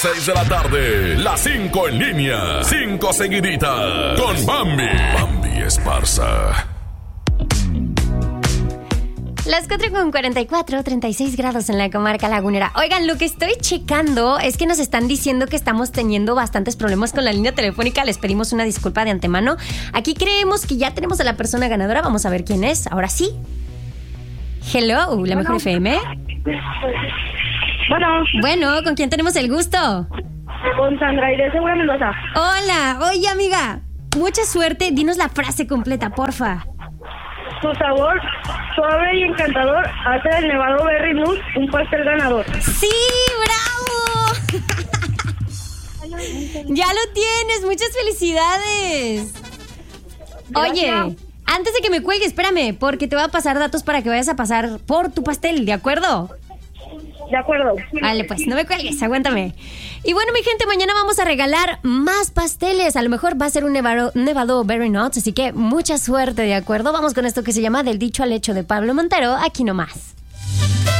6 de la tarde, las 5 en línea, 5 seguiditas, con Bambi Esparza. Las 4:44, 36 grados en la comarca lagunera. Oigan, lo que estoy checando es que nos están diciendo que estamos teniendo bastantes problemas con la línea telefónica. Les pedimos una disculpa de antemano. Aquí creemos que ya tenemos a la persona ganadora. Vamos a ver quién es. Ahora sí. Hello, la mejor FM. Bueno, ¿con quién tenemos el gusto? Con Sandra Irene Segura Mendoza. Hola, oye amiga, mucha suerte. Dinos la frase completa, porfa. Su sabor suave y encantador hace del Nevado Berry Mousse un pastel ganador. ¡Sí, bravo! Ya lo tienes, muchas felicidades. Oye, antes de que me cuelgue, espérame, porque te voy a pasar datos para que vayas a pasar por tu pastel, ¿de acuerdo? De acuerdo. Vale, pues no me cuelgues, aguántame. Y bueno, mi gente, mañana vamos a regalar más pasteles. A lo mejor va a ser un nevado Berry Nuts, así que mucha suerte, ¿de acuerdo? Vamos con esto que se llama Del dicho al hecho de Pablo Montero, aquí nomás.